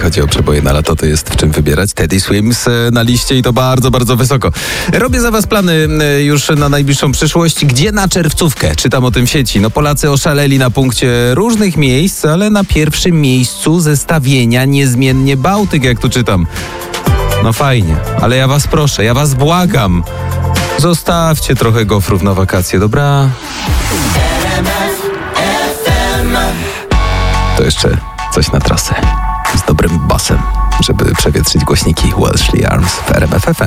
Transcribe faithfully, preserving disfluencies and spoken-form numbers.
chodzi o przeboje na lato, to jest w czym wybierać. Teddy Swims na liście i to bardzo, bardzo wysoko. Robię za was plany już na najbliższą przyszłość. Gdzie na czerwcówkę? Czytam o tym w sieci. No Polacy oszaleli na punkcie różnych miejsc, ale na pierwszym miejscu zestawienia niezmiennie Bałtyk, jak tu czytam. No fajnie, ale ja was proszę, ja was błagam. Zostawcie trochę gofrów na wakacje, dobra? To jeszcze coś na trasę z dobrym basem, żeby przewietrzyć głośniki Welshly Arms w R M F F M.